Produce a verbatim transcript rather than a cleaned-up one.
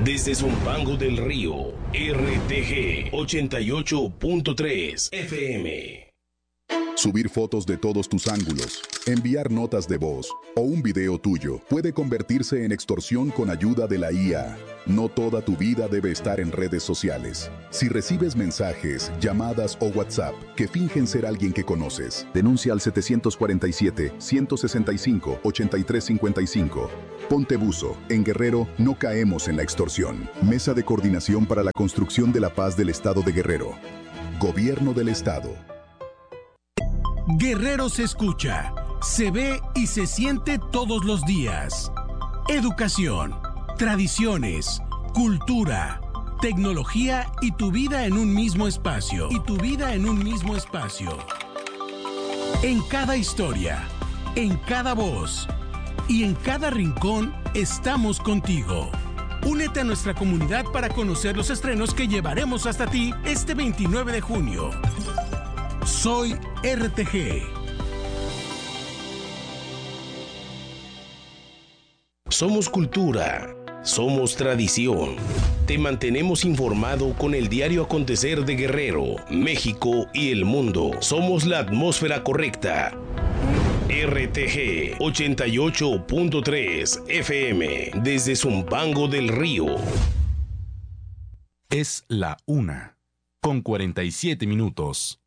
Desde Zumpango del Río, R T G ochenta y ocho punto tres F M. Subir fotos de todos tus ángulos, enviar notas de voz o un video tuyo puede convertirse en extorsión con ayuda de la I A. No toda tu vida debe estar en redes sociales. Si recibes mensajes, llamadas o WhatsApp que fingen ser alguien que conoces, denuncia al setecientos cuarenta y siete, ciento sesenta y cinco, ochenta y tres cincuenta y cinco. Ponte buzo. En Guerrero no caemos en la extorsión. Mesa de Coordinación para la Construcción de la Paz del Estado de Guerrero. Gobierno del Estado. Guerrero se escucha, se ve y se siente todos los días. Educación, tradiciones, cultura, tecnología y tu vida en un mismo espacio. Y tu vida en un mismo espacio. En cada historia, en cada voz y en cada rincón estamos contigo. Únete a nuestra comunidad para conocer los estrenos que llevaremos hasta ti este veintinueve de junio. Soy R T G. Somos cultura, somos tradición. Te mantenemos informado con el diario acontecer de Guerrero, México y el mundo. Somos la atmósfera correcta. R T G ochenta y ocho punto tres F M desde Zumpango del Río. Es la una con cuarenta y siete minutos.